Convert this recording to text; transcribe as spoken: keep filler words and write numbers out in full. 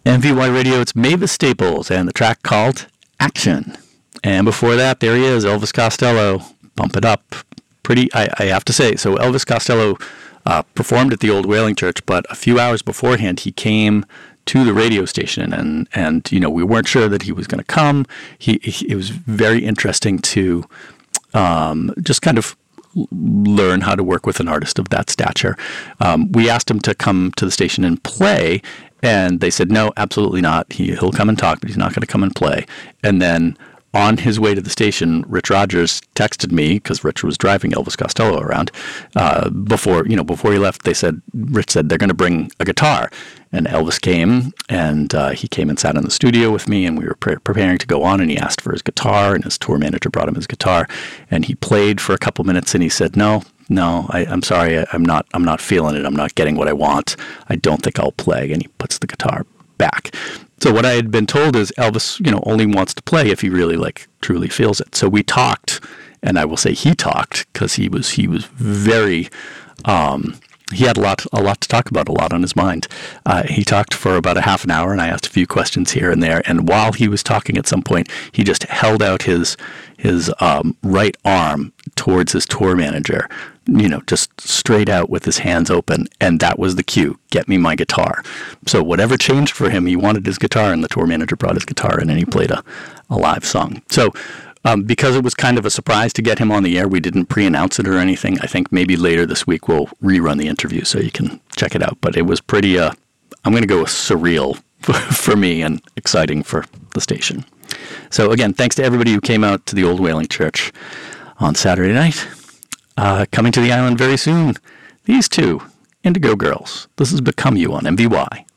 M V Y Radio, it's Mavis Staples and the track called Action. And before that, there he is, Elvis Costello. Bump it up. Pretty, I, I have to say. So Elvis Costello uh, performed at the Old Whaling Church, but a few hours beforehand, he came to the radio station, and, and you know, we weren't sure that he was going to come. He, he, it was very interesting to um, just kind of learn how to work with an artist of that stature. Um, we asked him to come to the station and play, and they said, no, absolutely not. He, he'll come and talk, but he's not going to come and play. And then on his way to the station, Rich Rogers texted me, because Rich was driving Elvis Costello around, uh, before, you know, before he left, they said, Rich said, they're going to bring a guitar. And Elvis came, and uh, he came and sat in the studio with me, and we were pre- preparing to go on, and he asked for his guitar, and his tour manager brought him his guitar, and he played for a couple minutes, and he said, no, no, I, I'm sorry, I, I'm not, I'm not feeling it, I'm not getting what I want, I don't think I'll play, and he puts the guitar back. So what I had been told is Elvis, you know, only wants to play if he really, like, truly feels it. So we talked, and I will say he talked, because he was, he was very... Um, He had a lot, a lot to talk about, a lot on his mind. Uh, he talked for about a half an hour, and I asked a few questions here and there. And while he was talking, at some point, he just held out his his um, right arm towards his tour manager, you know, just straight out with his hands open. And that was the cue: get me my guitar. So whatever changed for him, he wanted his guitar, and the tour manager brought his guitar in, and he played a, a live song. So. Um, because it was kind of a surprise to get him on the air, we didn't pre-announce it or anything. I think maybe later this week we'll rerun the interview so you can check it out. But it was pretty, uh, I'm going to go with surreal for me and exciting for the station. So again, thanks to everybody who came out to the Old Whaling Church on Saturday night. Uh, coming to the island very soon, these two, Indigo Girls. This has Become You on M V Y.